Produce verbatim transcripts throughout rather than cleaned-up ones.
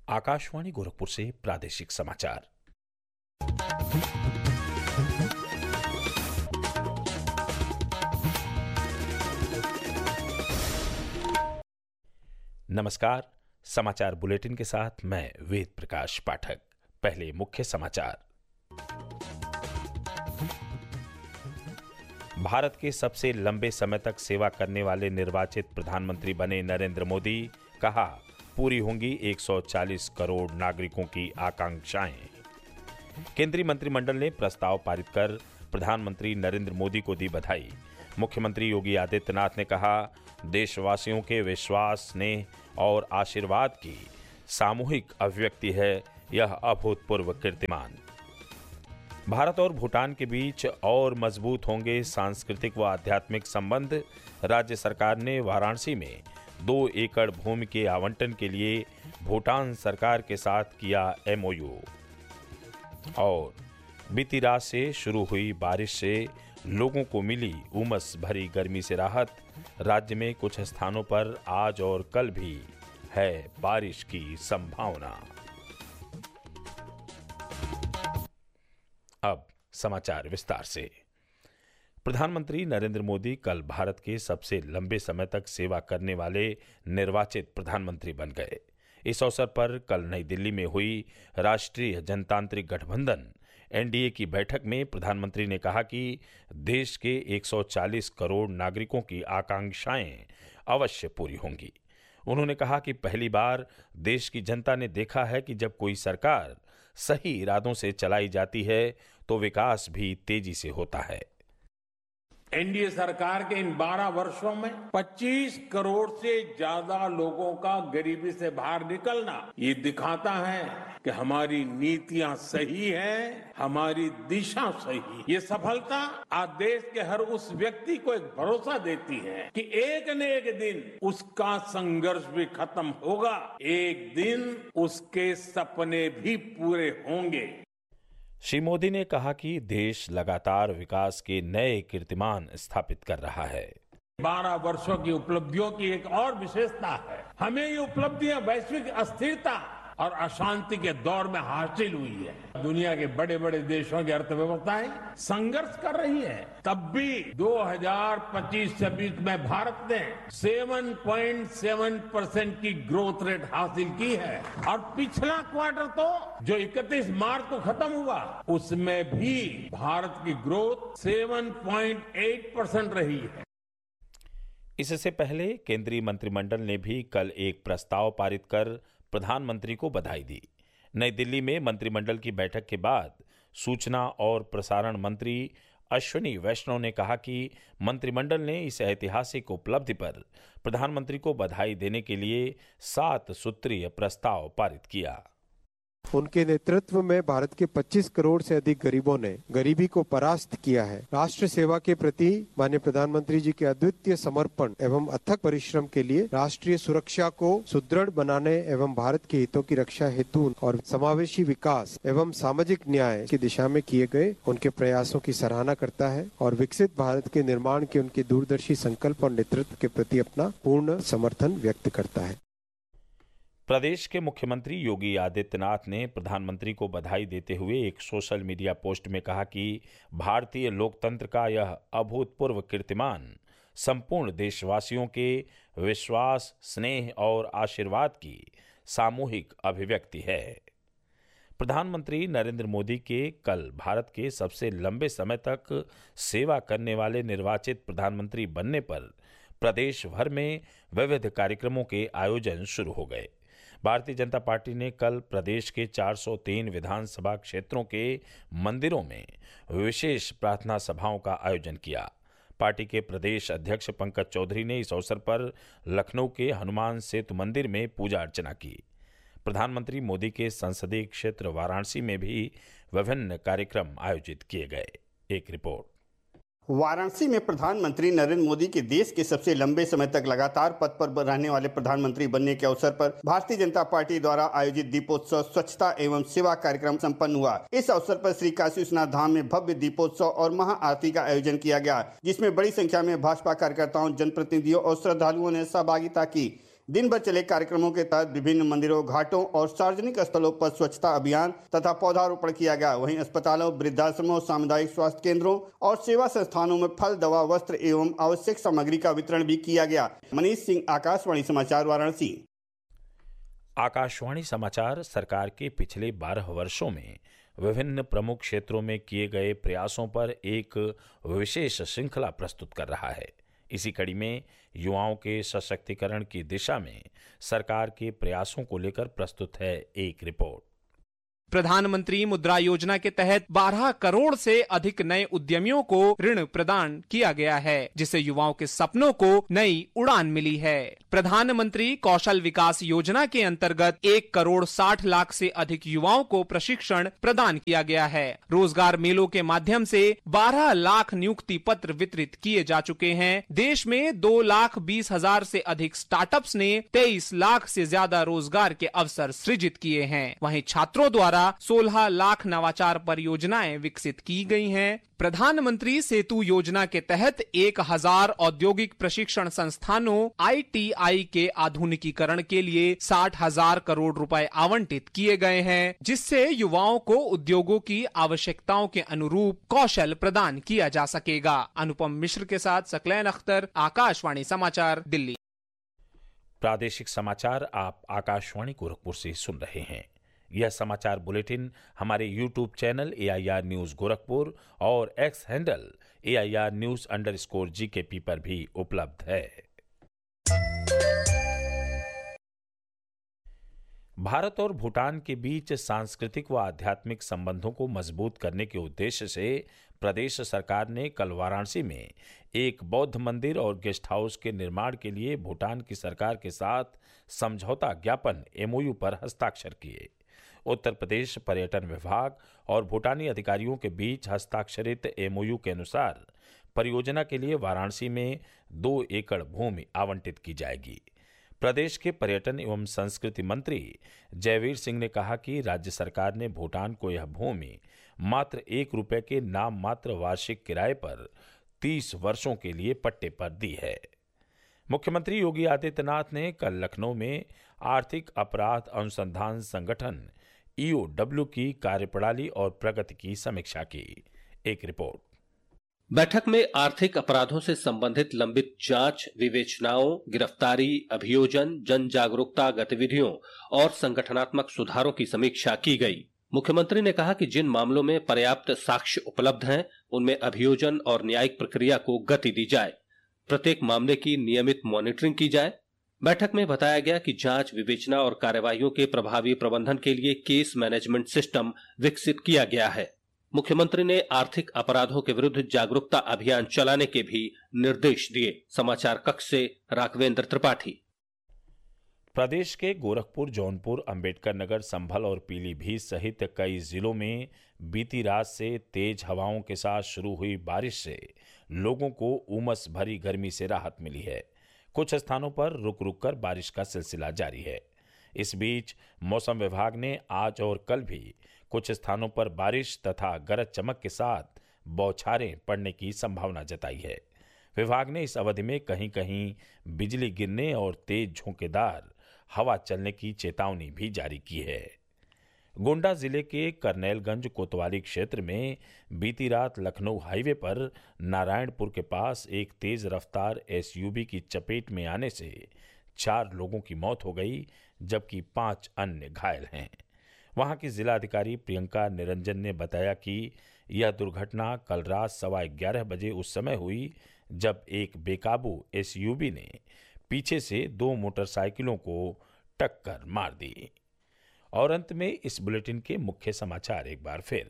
आकाशवाणी गोरखपुर से प्रादेशिक समाचार। नमस्कार, समाचार बुलेटिन के साथ मैं वेद प्रकाश पाठक। पहले मुख्य समाचार। भारत के सबसे लंबे समय तक सेवा करने वाले निर्वाचित प्रधानमंत्री बने नरेंद्र मोदी। कहा, पूरी होंगी एक सौ चालीस करोड़ नागरिकों की आकांक्षाएं। केंद्रीय मंत्रिमंडल ने प्रस्ताव पारित कर प्रधानमंत्री नरेंद्र मोदी को दी बधाई। मुख्यमंत्री योगी आदित्यनाथ ने कहा, देशवासियों के विश्वास, स्नेह और आशीर्वाद की सामूहिक अभिव्यक्ति है यह अभूतपूर्व कीर्तिमान। भारत और भूटान के बीच और मजबूत होंगे सांस्कृतिक व आध्यात्मिक संबंध। राज्य सरकार ने वाराणसी में दो एकड़ भूमि के आवंटन के लिए भूटान सरकार के साथ किया एमओयू। और बीती रात से शुरू हुई बारिश से लोगों को मिली उमस भरी गर्मी से राहत। राज्य में कुछ स्थानों पर आज और कल भी है बारिश की संभावना। अब समाचार विस्तार से। प्रधानमंत्री नरेंद्र मोदी कल भारत के सबसे लंबे समय तक सेवा करने वाले निर्वाचित प्रधानमंत्री बन गए। इस अवसर पर कल नई दिल्ली में हुई राष्ट्रीय जनतांत्रिक गठबंधन एनडीए की बैठक में प्रधानमंत्री ने कहा कि देश के एक सौ चालीस करोड़ नागरिकों की आकांक्षाएं अवश्य पूरी होंगी। उन्होंने कहा कि पहली बार देश की जनता ने देखा है कि जब कोई सरकार सही इरादों से चलाई जाती है तो विकास भी तेजी से होता है। एनडीए सरकार के इन बारह वर्षों में पच्चीस करोड़ से ज्यादा लोगों का गरीबी से बाहर निकलना ये दिखाता है कि हमारी नीतियां सही हैं, हमारी दिशा सही है। ये सफलता आज देश के हर उस व्यक्ति को एक भरोसा देती है कि एक न एक दिन उसका संघर्ष भी खत्म होगा, एक दिन उसके सपने भी पूरे होंगे। श्री मोदी ने कहा कि देश लगातार विकास के नए कीर्तिमान स्थापित कर रहा है। बारह वर्षों की उपलब्धियों की एक और विशेषता है, हमें ये उपलब्धियां वैश्विक अस्थिरता और अशांति के दौर में हासिल हुई है। दुनिया के बड़े बड़े देशों की अर्थव्यवस्थाएं संघर्ष कर रही है, तब भी दो हज़ार पच्चीस छब्बीस में भारत ने सात पॉइंट सात परसेंट की ग्रोथ रेट हासिल की है। और पिछला क्वार्टर तो जो इकतीस मार्च को खत्म हुआ उसमें भी भारत की ग्रोथ सात पॉइंट आठ परसेंट रही है। इससे पहले केंद्रीय मंत्रिमंडल ने भी कल एक प्रस्ताव पारित कर प्रधानमंत्री को बधाई दी। नई दिल्ली में मंत्रिमंडल की बैठक के बाद सूचना और प्रसारण मंत्री अश्विनी वैष्णव ने कहा कि मंत्रिमंडल ने इस ऐतिहासिक उपलब्धि पर प्रधानमंत्री को बधाई देने के लिए सात सूत्रीय प्रस्ताव पारित किया। उनके नेतृत्व में भारत के पच्चीस करोड़ से अधिक गरीबों ने गरीबी को परास्त किया है। राष्ट्र सेवा के प्रति माननीय प्रधानमंत्री जी के अद्वितीय समर्पण एवं अथक परिश्रम के लिए राष्ट्रीय सुरक्षा को सुदृढ़ बनाने एवं भारत के हितों की रक्षा हेतु और समावेशी विकास एवं सामाजिक न्याय की दिशा में किए गए उनके प्रयासों की सराहना करता है और विकसित भारत के निर्माण के उनके दूरदर्शी संकल्प और नेतृत्व के प्रति अपना पूर्ण समर्थन व्यक्त करता है। प्रदेश के मुख्यमंत्री योगी आदित्यनाथ ने प्रधानमंत्री को बधाई देते हुए एक सोशल मीडिया पोस्ट में कहा कि भारतीय लोकतंत्र का यह अभूतपूर्व कीर्तिमान संपूर्ण देशवासियों के विश्वास, स्नेह और आशीर्वाद की सामूहिक अभिव्यक्ति है। प्रधानमंत्री नरेंद्र मोदी के कल भारत के सबसे लंबे समय तक सेवा करने वाले निर्वाचित प्रधानमंत्री बनने पर प्रदेश भर में विविध कार्यक्रमों के आयोजन शुरू हो गए। भारतीय जनता पार्टी ने कल प्रदेश के चार सौ तीन विधानसभा क्षेत्रों के मंदिरों में विशेष प्रार्थना सभाओं का आयोजन किया। पार्टी के प्रदेश अध्यक्ष पंकज चौधरी ने इस अवसर पर लखनऊ के हनुमान सेतु मंदिर में पूजा अर्चना की। प्रधानमंत्री मोदी के संसदीय क्षेत्र वाराणसी में भी विभिन्न कार्यक्रम आयोजित किए गए। एक रिपोर्ट। वाराणसी में प्रधानमंत्री नरेंद्र मोदी के देश के सबसे लंबे समय तक लगातार पद पर रहने वाले प्रधानमंत्री बनने के अवसर पर भारतीय जनता पार्टी द्वारा आयोजित दीपोत्सव स्वच्छता एवं सेवा कार्यक्रम संपन्न हुआ। इस अवसर पर श्री काशी विश्वनाथ धाम में भव्य दीपोत्सव और महाआरती का आयोजन किया गया, जिसमें बड़ी संख्या में भाजपा कार्यकर्ताओं, जनप्रतिनिधियों और श्रद्धालुओं ने सहभागिता की। दिन भर चले कार्यक्रमों के तहत विभिन्न मंदिरों, घाटों और सार्वजनिक स्थलों पर स्वच्छता अभियान तथा पौधारोपण किया गया। वहीं अस्पतालों, वृद्धाश्रमों, सामुदायिक स्वास्थ्य केंद्रों और सेवा संस्थानों में फल, दवा, वस्त्र एवं आवश्यक सामग्री का वितरण भी किया गया। मनीष सिंह, आकाशवाणी समाचार, वाराणसी। आकाशवाणी समाचार सरकार के पिछले बारह वर्षों में विभिन्न प्रमुख क्षेत्रों में किए गए प्रयासों पर एक विशेष श्रृंखला प्रस्तुत कर रहा है। इसी कड़ी में युवाओं के सशक्तिकरण की दिशा में सरकार के प्रयासों को लेकर प्रस्तुत है एक रिपोर्ट। प्रधानमंत्री मुद्रा योजना के तहत बारह करोड़ से अधिक नए उद्यमियों को ऋण प्रदान किया गया है, जिससे युवाओं के सपनों को नई उड़ान मिली है। प्रधानमंत्री कौशल विकास योजना के अंतर्गत एक करोड़ साठ लाख से अधिक युवाओं को प्रशिक्षण प्रदान किया गया है। रोजगार मेलों के माध्यम से बारह लाख नियुक्ति पत्र वितरित किए जा चुके हैं। देश में दो लाख बीस हजार से अधिक स्टार्टअप्स ने तेईस लाख से ज्यादा रोजगार के अवसर सृजित किए हैं। वहीं छात्रों द्वारा सोलह लाख नवाचार परियोजनाएं विकसित की गई हैं। प्रधानमंत्री सेतु योजना के तहत एक हजार औद्योगिक प्रशिक्षण संस्थानों आई टी आई के आधुनिकीकरण के लिए साठ हजार करोड़ रुपए आवंटित किए गए हैं, जिससे युवाओं को उद्योगों की आवश्यकताओं के अनुरूप कौशल प्रदान किया जा सकेगा। अनुपम मिश्र के साथ सकलैन अख्तर, आकाशवाणी समाचार, दिल्ली। प्रादेशिक समाचार आप आकाशवाणी गोरखपुर से सुन रहे हैं। यह समाचार बुलेटिन हमारे YouTube channel A I R news Gorakhpur और x handle A I R news under score जी के पी पर भी उपलब्ध है। भारत और भूटान के बीच सांस्कृतिक व आध्यात्मिक संबंधों को मजबूत करने के उद्देश्य से प्रदेश सरकार ने कल वाराणसी में एक बौद्ध मंदिर और गेस्ट हाउस के निर्माण के लिए भूटान की सरकार के साथ समझौता ज्ञापन एम ओ यू पर हस्ताक्षर किए। उत्तर प्रदेश पर्यटन विभाग और भूटानी अधिकारियों के बीच हस्ताक्षरित एम ओ यू के अनुसार परियोजना के लिए वाराणसी में दो एकड़ भूमि आवंटित की जाएगी। प्रदेश के पर्यटन एवं संस्कृति मंत्री जयवीर सिंह ने कहा कि राज्य सरकार ने भूटान को यह भूमि मात्र एक रुपए के नाम मात्र वार्षिक किराए पर तीस वर्षों के लिए पट्टे पर दी है। मुख्यमंत्री योगी आदित्यनाथ ने कल लखनऊ में आर्थिक अपराध अनुसंधान संगठन ई ओ डब्ल्यू की कार्यप्रणाली और प्रगति की समीक्षा की। एक रिपोर्ट। बैठक में आर्थिक अपराधों से संबंधित लंबित जांच, विवेचनाओं, गिरफ्तारी, अभियोजन, जन जागरूकता गतिविधियों और संगठनात्मक सुधारों की समीक्षा की गई। मुख्यमंत्री ने कहा कि जिन मामलों में पर्याप्त साक्ष्य उपलब्ध हैं, उनमें अभियोजन और न्यायिक प्रक्रिया को गति दी जाए। प्रत्येक मामले की नियमित मॉनिटरिंग की जाए। बैठक में बताया गया कि जांच, विवेचना और कार्यवाहियों के प्रभावी प्रबंधन के लिए केस मैनेजमेंट सिस्टम विकसित किया गया है। मुख्यमंत्री ने आर्थिक अपराधों के विरुद्ध जागरूकता अभियान चलाने के भी निर्देश दिए। समाचार कक्ष से राघवेंद्र त्रिपाठी। प्रदेश के गोरखपुर, जौनपुर, अंबेडकर नगर, संभल और पीलीभीत सहित कई जिलों में बीती रात से तेज हवाओं के साथ शुरू हुई बारिश से लोगों को उमस भरी गर्मी से राहत मिली है। कुछ स्थानों पर रुक रुक कर बारिश का सिलसिला जारी है। इस बीच मौसम विभाग ने आज और कल भी कुछ स्थानों पर बारिश तथा गरज चमक के साथ बौछारें पड़ने की संभावना जताई है। विभाग ने इस अवधि में कहीं कहीं बिजली गिरने और तेज झोंकेदार हवा चलने की चेतावनी भी जारी की है। गोंडा जिले के करनैलगंज कोतवाली क्षेत्र में बीती रात लखनऊ हाईवे पर नारायणपुर के पास एक तेज रफ्तार एस यू वी की चपेट में आने से चार लोगों की मौत हो गई, जबकि पांच अन्य घायल हैं। वहां की जिलाधिकारी प्रियंका निरंजन ने बताया कि यह दुर्घटना कल रात सवा ग्यारह बजे उस समय हुई जब एक बेकाबू एस यू वी ने पीछे से दो मोटरसाइकिलों को टक्कर मार दी। और अंत में इस बुलेटिन के मुख्य समाचार एक बार फिर।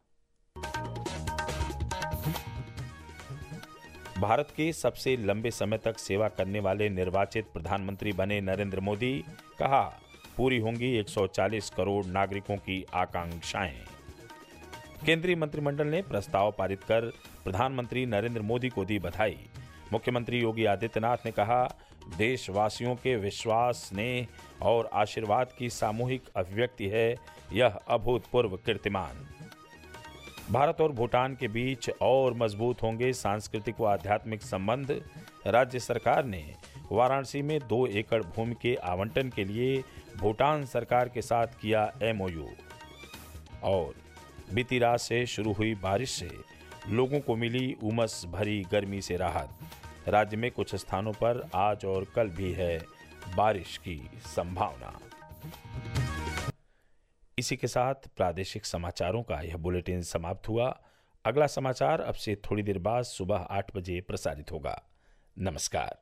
भारत के सबसे लंबे समय तक सेवा करने वाले निर्वाचित प्रधानमंत्री बने नरेंद्र मोदी। कहा, पूरी होंगी एक सौ चालीस करोड़ नागरिकों की आकांक्षाएं। केंद्रीय मंत्रिमंडल ने प्रस्ताव पारित कर प्रधानमंत्री नरेंद्र मोदी को दी बधाई। मुख्यमंत्री योगी आदित्यनाथ ने कहा, देशवासियों के विश्वास, स्नेह और आशीर्वाद की सामूहिक अभिव्यक्ति है यह अभूतपूर्व कीर्तिमान। भारत और भूटान के बीच और मजबूत होंगे सांस्कृतिक व आध्यात्मिक संबंध। राज्य सरकार ने वाराणसी में दो एकड़ भूमि के आवंटन के लिए भूटान सरकार के साथ किया एमओयू। और बीती रात से शुरू हुई बारिश से लोगों को मिली उमस भरी गर्मी से राहत। राज्य में कुछ स्थानों पर आज और कल भी है बारिश की संभावना। इसी के साथ प्रादेशिक समाचारों का यह बुलेटिन समाप्त हुआ। अगला समाचार अब से थोड़ी देर बाद सुबह आठ बजे प्रसारित होगा। नमस्कार।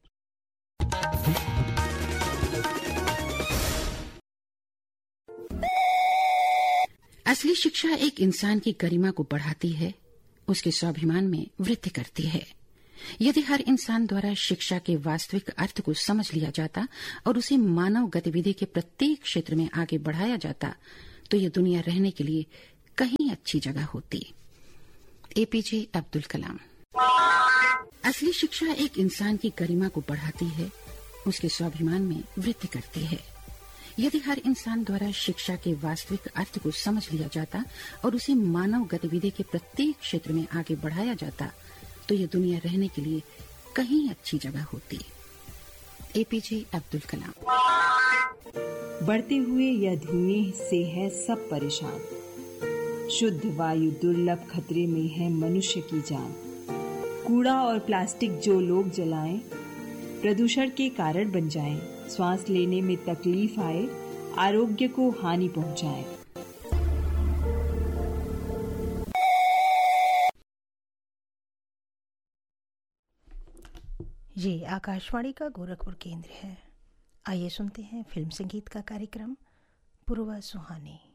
असली शिक्षा एक इंसान की गरिमा को बढ़ाती है, उसके स्वाभिमान में वृद्धि करती है। यदि हर इंसान द्वारा शिक्षा के वास्तविक अर्थ को समझ लिया जाता और उसे मानव गतिविधि के प्रत्येक क्षेत्र में आगे बढ़ाया जाता, तो यह दुनिया रहने के लिए कहीं अच्छी जगह होती। एपीजे अब्दुल कलाम। असली शिक्षा एक इंसान की गरिमा को बढ़ाती है, उसके स्वाभिमान में वृद्धि करती है। यदि हर इंसान द्वारा शिक्षा के वास्तविक अर्थ को समझ लिया जाता और उसे मानव गतिविधि के प्रत्येक क्षेत्र में आगे बढ़ाया जाता, तो यह दुनिया रहने के लिए कहीं अच्छी जगह होती। एपीजे अब्दुल कलाम। बढ़ते हुए यह धुएं से है सब परेशान, शुद्ध वायु दुर्लभ खतरे में है मनुष्य की जान। कूड़ा और प्लास्टिक जो लोग जलाएं, प्रदूषण के कारण बन जाएं, श्वास लेने में तकलीफ आए, आरोग्य को हानि पहुंचाए। ये आकाशवाणी का गोरखपुर केंद्र है। आइए सुनते हैं फिल्म संगीत का कार्यक्रम पूर्वा सुहानी।